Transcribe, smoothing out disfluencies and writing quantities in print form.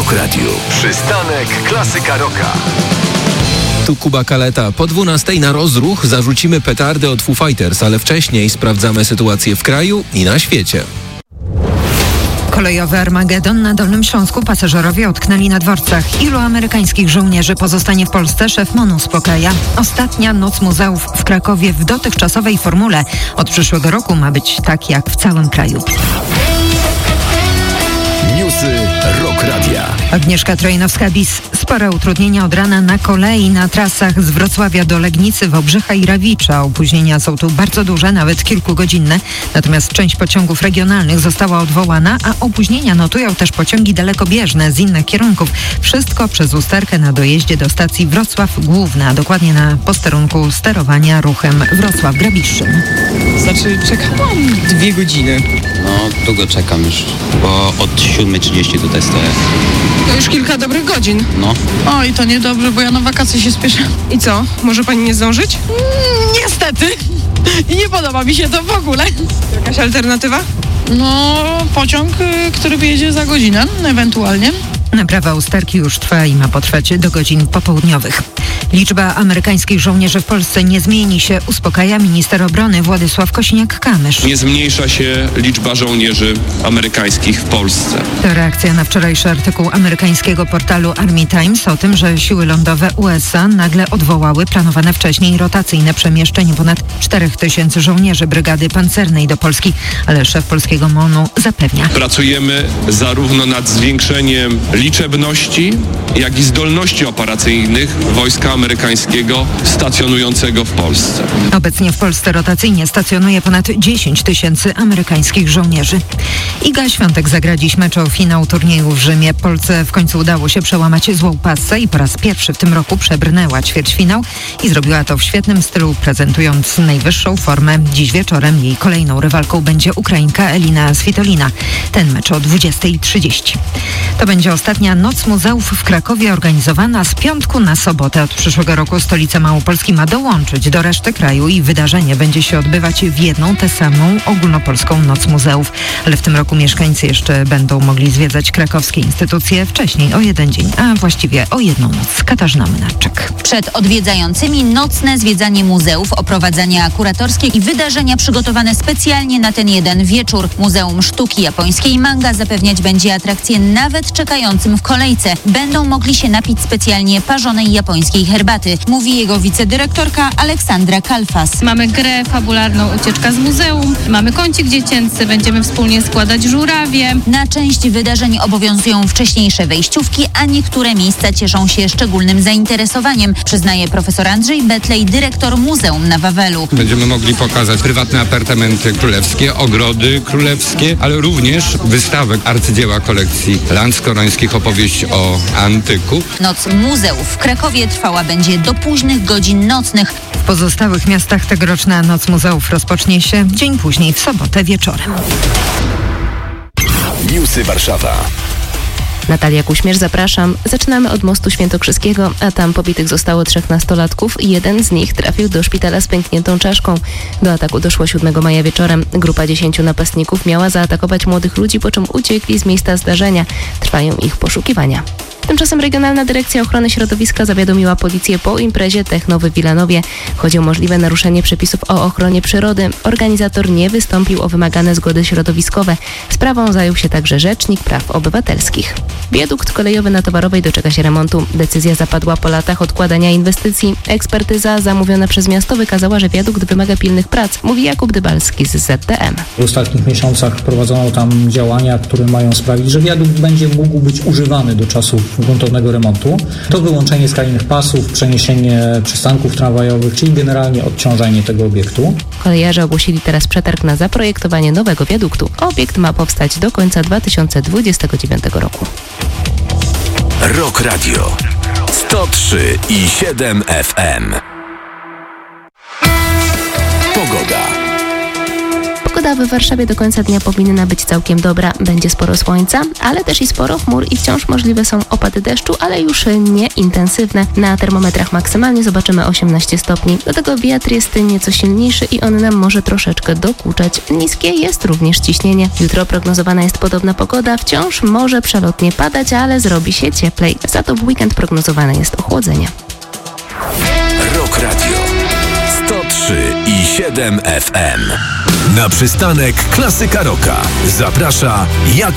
Rock Radio. Przystanek Klasyka Rocka. Tu Kuba Kaleta. Po 12:00 na rozruch zarzucimy petardy od Foo Fighters, ale wcześniej sprawdzamy sytuację w kraju i na świecie. Kolejowy Armagedon na Dolnym Śląsku. Pasażerowie utknęli na dworcach. Ilu amerykańskich żołnierzy pozostanie w Polsce? Szef MON uspokaja. Ostatnia noc muzeów w Krakowie w dotychczasowej formule. Od przyszłego roku ma być tak jak w całym kraju. Newsy Rock Radia. Agnieszka Trojnowska-Bis. Spore utrudnienia od rana na kolei na trasach z Wrocławia do Legnicy, Wałbrzycha i Rawicza. Opóźnienia są tu bardzo duże, nawet kilkugodzinne. Natomiast część pociągów regionalnych została odwołana, a opóźnienia notują też pociągi dalekobieżne z innych kierunków. Wszystko przez usterkę na dojeździe do stacji Wrocław Główna, dokładnie na posterunku sterowania ruchem Wrocław-Grabiszczyn. Czekałam 2 godziny. No, długo czekam już, bo od 7:30 tutaj stoję. To już kilka dobrych godzin. No. Oj, to niedobrze, bo ja na wakacje się spieszę. I co? Może pani nie zdążyć? Niestety. I nie podoba mi się to w ogóle. Jakaś alternatywa? No, pociąg, który wyjedzie za godzinę, ewentualnie. Naprawa usterki już trwa i ma potrwać do godzin popołudniowych. Liczba amerykańskich żołnierzy w Polsce nie zmieni się, uspokaja minister obrony Władysław Kosiniak-Kamysz. Nie zmniejsza się liczba żołnierzy amerykańskich w Polsce. To reakcja na wczorajszy artykuł amerykańskiego portalu Army Times o tym, że siły lądowe USA nagle odwołały planowane wcześniej rotacyjne przemieszczenie ponad 4000 żołnierzy brygady pancernej do Polski, ale szef polskiego MON-u zapewnia. Pracujemy zarówno nad zwiększeniem liczebności, jak i zdolności operacyjnych wojska amerykańskiego stacjonującego w Polsce. Obecnie w Polsce rotacyjnie stacjonuje ponad 10 000 amerykańskich żołnierzy. Iga Świątek zagra dziś mecz o finał turnieju w Rzymie. Polsce w końcu udało się przełamać złą passę i po raz pierwszy w tym roku przebrnęła ćwierćfinał i zrobiła to w świetnym stylu, prezentując najwyższą formę. Dziś wieczorem jej kolejną rywalką będzie Ukrainka Elina Svitolina. Ten mecz o 20:30. To będzie ostatnia Noc Muzeów w Krakowie, organizowana z piątku na sobotę. Od przyszłego roku stolica Małopolski ma dołączyć do reszty kraju i wydarzenie będzie się odbywać w jedną tę samą ogólnopolską Noc Muzeów. Ale w tym roku mieszkańcy jeszcze będą mogli zwiedzać krakowskie instytucje wcześniej o jeden dzień, a właściwie o jedną noc. Katarzyna Mynarczyk. Przed odwiedzającymi nocne zwiedzanie muzeów, oprowadzania kuratorskie i wydarzenia przygotowane specjalnie na ten jeden wieczór. Muzeum Sztuki Japońskiej Manga zapewniać będzie atrakcje nawet czekającym w kolejce. Będą mogli się napić specjalnie parzonej japońskiej herbaty, mówi jego wicedyrektorka Aleksandra Kalfas. Mamy grę fabularną Ucieczka z muzeum, mamy kącik dziecięcy, będziemy wspólnie składać żurawie. Na część wydarzeń obowiązują wcześniejsze wejściówki, a niektóre miejsca cieszą się szczególnym zainteresowaniem, przyznaje profesor Andrzej Betlej, dyrektor Muzeum na Wawelu. Będziemy mogli pokazać prywatne apartamenty królewskie, ogrody królewskie, ale również wystawę arcydzieła kolekcji Landskorońskich, opowieść o antyku. Noc Muzeów w Krakowie trwała będzie do późnych godzin nocnych. W pozostałych miastach tegoroczna Noc Muzeów rozpocznie się dzień później, w sobotę wieczorem. Newsy Warszawa. Natalia Kuśmierz, zapraszam. Zaczynamy od Mostu Świętokrzyskiego, a tam pobitych zostało 3 nastolatków i jeden z nich trafił do szpitala z pękniętą czaszką. Do ataku doszło 7 maja wieczorem. Grupa 10 napastników miała zaatakować młodych ludzi, po czym uciekli z miejsca zdarzenia. Trwają ich poszukiwania. Tymczasem Regionalna Dyrekcja Ochrony Środowiska zawiadomiła policję po imprezie techno w Wilanowie. Chodzi o możliwe naruszenie przepisów o ochronie przyrody. Organizator nie wystąpił o wymagane zgody środowiskowe. Sprawą zajął się także Rzecznik Praw Obywatelskich. Wiadukt kolejowy na Towarowej doczeka się remontu. Decyzja zapadła po latach odkładania inwestycji. Ekspertyza zamówiona przez miasto wykazała, że wiadukt wymaga pilnych prac, mówi Jakub Dybalski z ZDM. W ostatnich miesiącach prowadzono tam działania, które mają sprawić, że wiadukt będzie mógł być używany do czasów gruntownego remontu. To wyłączenie skrajnych pasów, przeniesienie przystanków tramwajowych, czyli generalnie odciążenie tego obiektu. Kolejarze ogłosili teraz przetarg na zaprojektowanie nowego wiaduktu. Obiekt ma powstać do końca 2029 roku. Rock Radio 103,7 FM. Pogoda. Pogoda w Warszawie do końca dnia powinna być całkiem dobra. Będzie sporo słońca, ale też i sporo chmur i wciąż możliwe są opady deszczu, ale już nie intensywne. Na termometrach maksymalnie zobaczymy 18 stopni. Do tego wiatr jest nieco silniejszy i on nam może troszeczkę dokuczać. Niskie jest również ciśnienie. Jutro prognozowana jest podobna pogoda. Wciąż może przelotnie padać, ale zrobi się cieplej. Za to w weekend prognozowane jest ochłodzenie. Rock Radio 103,7 FM. Na przystanek Klasyka Rocka zaprasza Jakub